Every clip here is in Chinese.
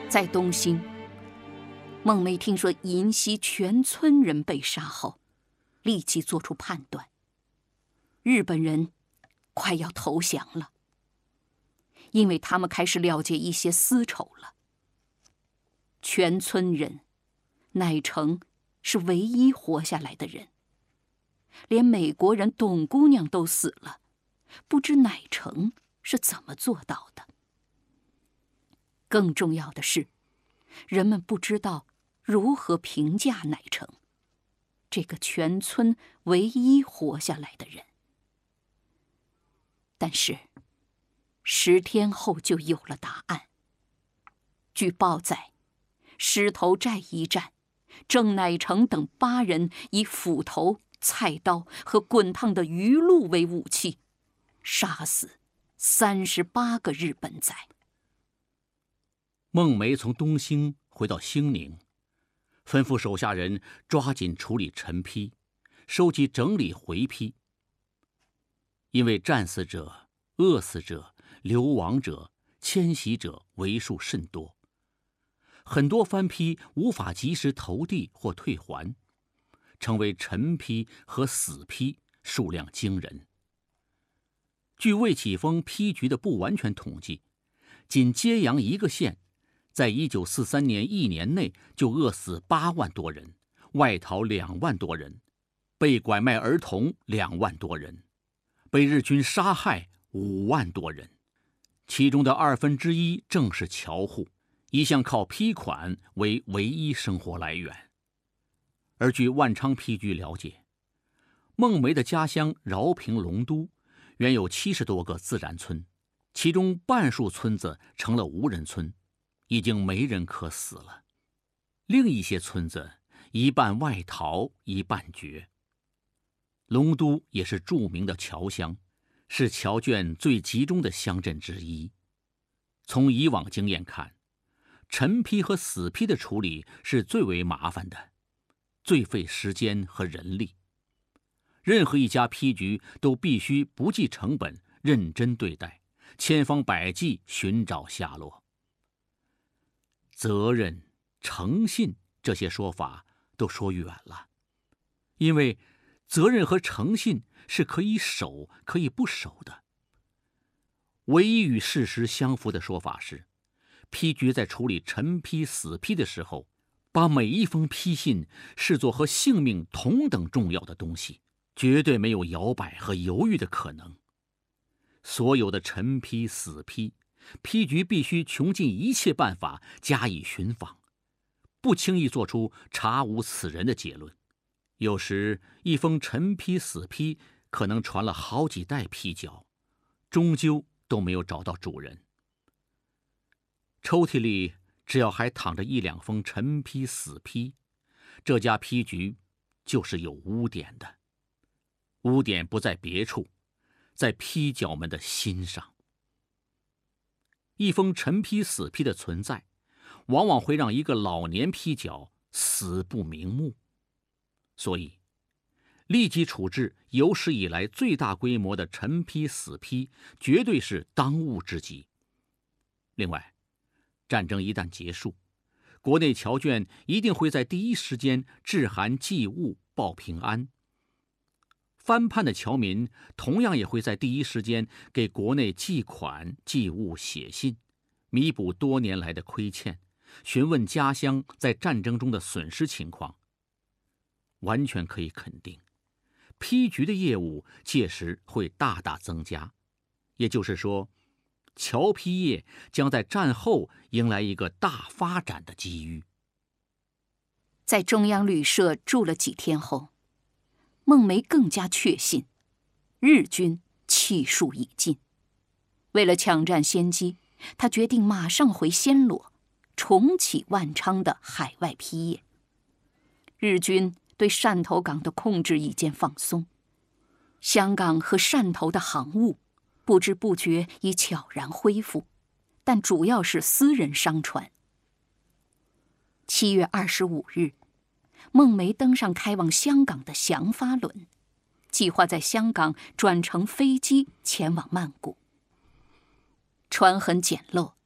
在东兴，孟梅听说银溪全村人被杀后，立即做出判断：日本人快要投降了，因为他们开始了结一些私仇了。全村人，乃成是唯一活下来的人，连美国人董姑娘都死了，不知乃成是怎么做到的。更重要的是，人们不知道如何评价乃成，这个全村唯一活下来的人。但是10天后就有了答案。据报载，狮头寨一战，郑乃成等8人以斧头、菜刀和滚烫的鱼露为武器，杀死38个日本仔。 孟梅从东兴回到兴宁，吩咐手下人抓紧处理陈批，收集整理回批。因为战死者、饿死者、流亡者、迁徙者为数甚多，很多番批无法及时投递或退还，成为陈批和死批，数量惊人。据魏启峰批局的不完全统计，仅揭阳一个县，在1943年1年内就饿死8万多人，外逃2万多人，被拐卖儿童2万多人，被日军杀害5万多人，其中的1/2正是侨户，一向靠批款为唯一生活来源。而据万昌批局了解，孟梅的家乡饶平龙都原有70多个自然村，其中半数村子成了无人村，已经没人可死了。另一些村子一半外逃，一半绝。龙都也是著名的侨乡，是侨眷最集中的乡镇之一。从以往经验看，陈批和死批的处理是最为麻烦的，最费时间和人力。任何一家批局都必须不计成本，认真对待，千方百计寻找下落。责任、诚信这些说法都说远了，因为责任和诚信是可以守可以不守的。唯一与事实相符的说法是，批局在处理陈批、死批的时候，把每一封批信视作和性命同等重要的东西，绝对没有摇摆和犹豫的可能。所有的陈批、死批，批局必须穷尽一切办法加以寻访，不轻易做出查无此人的结论。有时一封陈批、死批可能传了好几代批角，终究都没有找到主人。抽屉里只要还躺着1、2封陈批、死批，这家批局就是有污点的。污点不在别处，在批角们的心上。一封陈批、死批的存在，往往会让一个老年批角死不瞑目。所以立即处置有史以来最大规模的陈批、死批，绝对是当务之急。另外，战争一旦结束，国内侨眷一定会在第一时间致函寄物报平安。翻叛的侨民同样也会在第一时间给国内寄款、寄物、写信，弥补多年来的亏欠，询问家乡在战争中的损失情况。完全可以肯定，批局的业务届时会大大增加，也就是说，侨批业将在战后迎来一个大发展的机遇。 在中央旅社住了几天后，孟梅更加确信，日军气数已尽。为了抢占先机，他决定马上回暹罗，重启万昌的海外批业。日军对汕头港的控制已见放松，香港和汕头的航务不知不觉已悄然恢复，但主要是私人商船。7月25日，孟梅登上开往香港的祥发轮，计划在香港转乘飞机前往曼谷。船很简陋，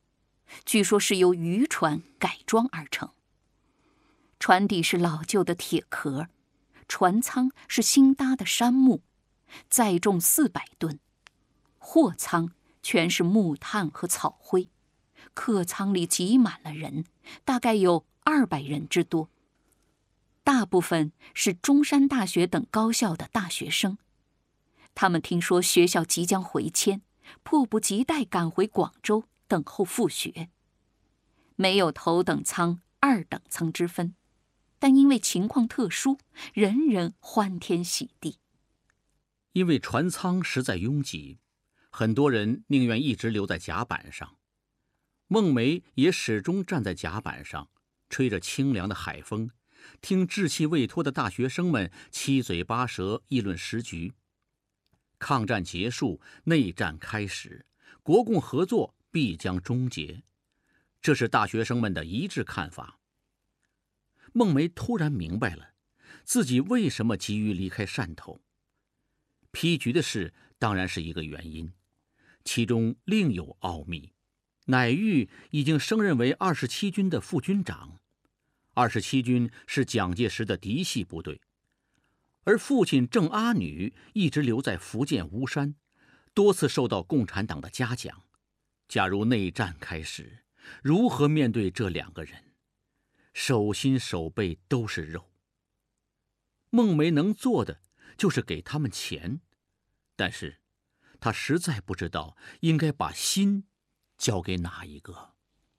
据说是由渔船改装而成。船底是老旧的铁壳，船舱是新搭的杉木，载重400吨，货舱全是木炭和草灰，客舱里挤满了人，大概有200人之多。大部分是中山大学等高校的大学生，他们听说学校即将回迁，迫不及待赶回广州等候复学。没有头等舱、2等舱之分，但因为情况特殊，人人欢天喜地。 因为船舱实在拥挤，很多人宁愿一直留在甲板上。孟梅也始终站在甲板上，吹着清凉的海风，听稚气未脱的大学生们七嘴八舌议论时局。抗战结束，内战开始，国共合作必将终结，这是大学生们的一致看法。孟梅突然明白了自己为什么急于离开汕头。批局的事当然是一个原因，其中另有奥秘。乃玉已经升任为27军的副军长，27军是蒋介石的嫡系部队，而父亲郑阿女一直留在福建巫山，多次受到共产党的嘉奖。假如内战开始，如何面对这2个人？手心手背都是肉。孟梅能做的就是给他们钱，但是她实在不知道应该把心交给哪一个。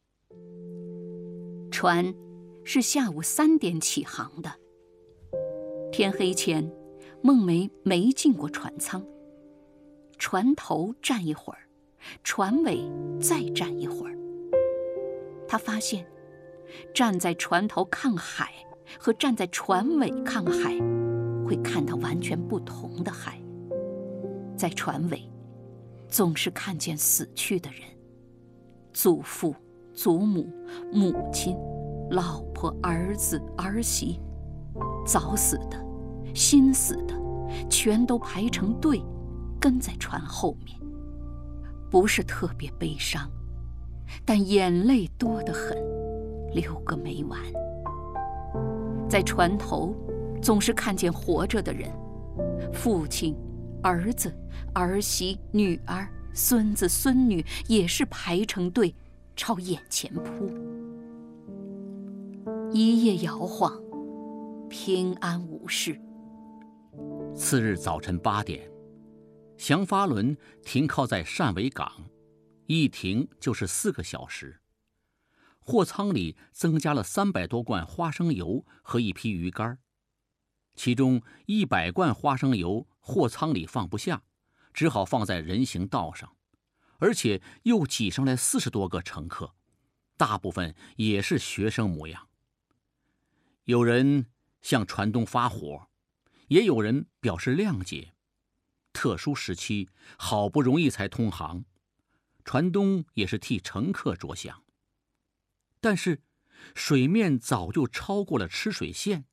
船是下午3点起航的。天黑前，孟梅没进过船舱。船头站一会儿，船尾再站一会儿。她发现，站在船头看海和站在船尾看海，会看到完全不同的海。在船尾，总是看见死去的人，祖父、祖母、母亲、老婆、儿子、儿媳，早死的、新死的，全都排成队，跟在船后面。不是特别悲伤，但眼泪多得很，流个没完。在船头，总是看见活着的人，父亲、儿子、儿媳、女儿、孙子、孙女也是排成队朝眼前扑。一夜摇晃，平安无事。 次日早晨8点，祥发轮停靠在汕尾港，一停就是4个小时。货舱里增加了300多罐花生油和一批鱼干，其中100罐花生油货舱里放不下，只好放在人行道上，而且又挤上来40多个乘客，大部分也是学生模样。有人向船东发火，也有人表示谅解。特殊时期，好不容易才通航，船东也是替乘客着想。但是水面早就超过了吃水线。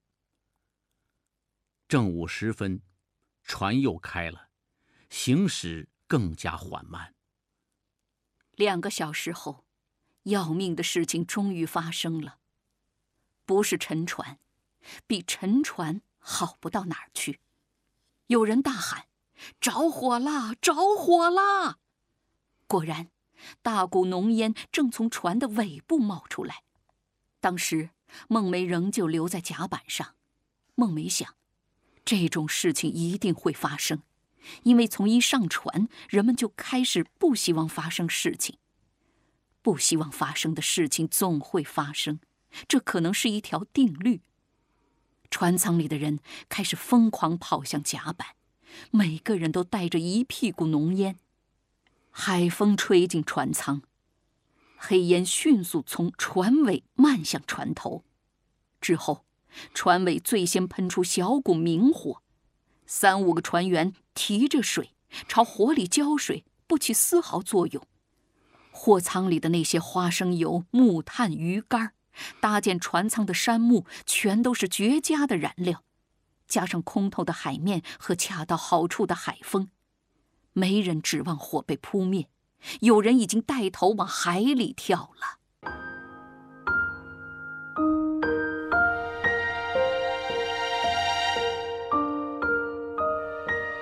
正午时分，船又开了，行驶更加缓慢。 2个小时后，要命的事情终于发生了。不是沉船，比沉船好不到哪儿去。有人大喊：“着火啦！着火啦！”果然，大股浓烟正从船的尾部冒出来。当时孟梅仍旧留在甲板上。孟梅想，这种事情一定会发生，因为从一上船，人们就开始不希望发生事情。不希望发生的事情总会发生，这可能是一条定律。船舱里的人开始疯狂跑向甲板，每个人都带着一屁股浓烟。海风吹进船舱，黑烟迅速从船尾漫向船头，之后船尾最先喷出小股明火，3、5个船员提着水朝火里浇水，不起丝毫作用。货舱里的那些花生油、木炭、鱼干，搭建船舱的杉木，全都是绝佳的燃料，加上空透的海面和恰到好处的海风，没人指望火被扑灭， 有人已经带头往海里跳了。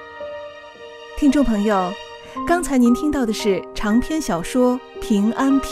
听众朋友，刚才您听到的是长篇小说《平安篇》。